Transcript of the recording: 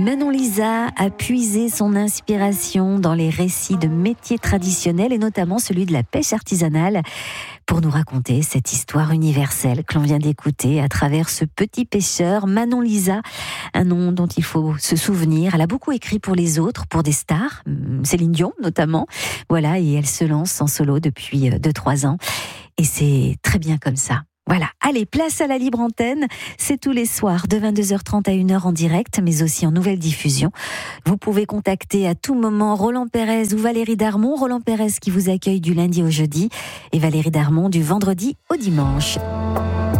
Manon Lisa a puisé son inspiration dans les récits de métiers traditionnels et notamment celui de la pêche artisanale pour nous raconter cette histoire universelle que l'on vient d'écouter à travers ce petit pêcheur, Manon Lisa, un nom dont il faut se souvenir. Elle a beaucoup écrit pour les autres, pour des stars, Céline Dion notamment. Voilà, et elle se lance en solo depuis 2-3 ans. Et c'est très bien comme ça. Voilà, allez, place à la libre antenne, c'est tous les soirs de 22h30 à 1h en direct, mais aussi en nouvelle diffusion. Vous pouvez contacter à tout moment Roland Pérez ou Valérie Darmon. Roland Pérez qui vous accueille du lundi au jeudi et Valérie Darmon du vendredi au dimanche.